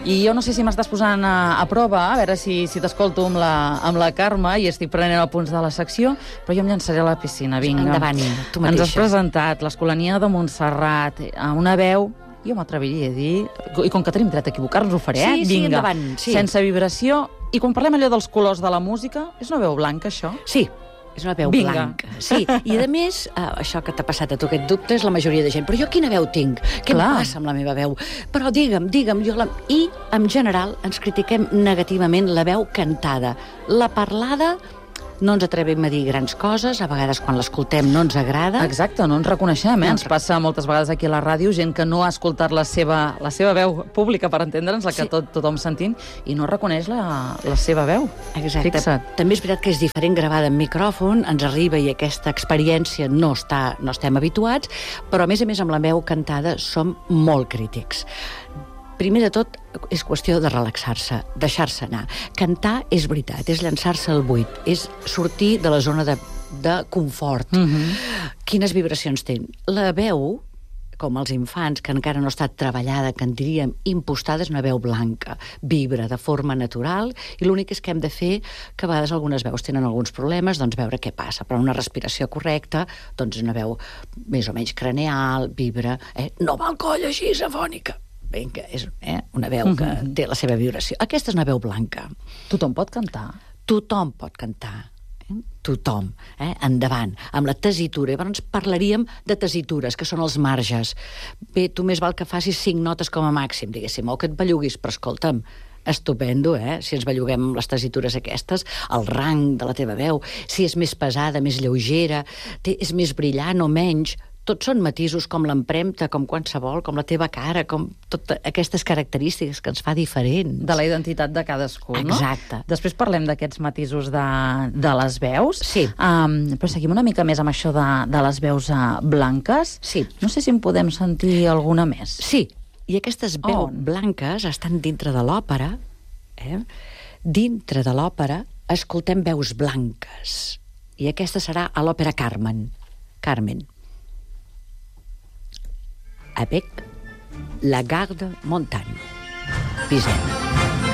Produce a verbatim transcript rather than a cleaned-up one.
I jo no sé si m'estàs posant a, a prova, a veure si, si t'escolto amb, la, amb la Carme i estic prenent apunts de la secció, però jo em llançaré a la piscina, vinga. Endavant, tu mateixa. Ens has presentat l'Escolania de Montserrat, a una veu, jo m'atreviria a dir, i com que tenim dret a equivocar-nos ho faré, sí, eh? Sí, vinga, endavant. Sí. Sense vibració. I quan parlem allò dels colors de la música, és una veu blanca, això? Sí. És una veu Vinga. blanca. Sí, i a més, eh, això que t'ha passat a tu, aquest dubte, és la majoria de gent. Però jo quina veu tinc? Què Clar. em passa amb la meva veu? Però digue'm, digue'm, jo la... I, en general, ens critiquem negativament la veu cantada. La parlada, no ens atrevem a dir grans coses, a vegades quan l'escoltem no ens agrada. Exacte, no ens reconeixem, eh? No Ens passa moltes vegades aquí a la ràdio gent que no ha escoltat la seva, la seva veu pública, per entendre'ns, la que Sí. tot, tothom sentim, i no reconeix la, la seva veu. Exacte. Fixa't. També és veritat que és diferent gravada en micròfon, ens arriba i aquesta experiència no, està, no estem habituats, però a més a més amb la veu cantada som molt crítics. Primer de tot, és qüestió de relaxar-se, deixar-se anar. Cantar és veritat, és llançar-se al buit, és sortir de la zona de, de confort. Mhm. Quines vibracions té? La veu, com els infants, que encara no ha estat treballada, que en diríem impostada, és una veu blanca, vibra de forma natural, i l'únic és que hem de fer, que a vegades algunes veus tenen alguns problemes, doncs veure què passa, però una respiració correcta, doncs és una veu més o menys craneal, vibra, eh? No va el coll així, afònica. Vinga, és eh? una veu que té la seva vibració. Aquesta és una veu blanca. Tothom pot cantar. Tothom pot cantar. Eh? Tothom. Eh? Endavant. Amb la tessitura. Llavors parlaríem de tessitures, que són els marges. Bé, tu més val que facis cinc notes com a màxim, diguéssim, o que et belluguis, però escolta'm, estupendo, eh? Si ens belluguem amb les tessitures aquestes, el rang de la teva veu, si és més pesada, més lleugera, té, és més brillant o menys, tots són matisos com l'empremta, com qualsevol, com la teva cara, com totes aquestes característiques que ens fa diferents. De la identitat de cadascú, no? Exacte. Després parlem d'aquests matisos de, de les veus. Sí. Um, però seguim una mica més amb això de, de les veus uh, blanques. Sí. No sé si en podem sentir alguna més. Sí, i aquestes veus On? blanques estan dintre de l'òpera. Eh? Dintre de l'òpera escoltem veus blanques. I aquesta serà a l'òpera Carmen. Carmen. Avec la garde montagne. Bizet.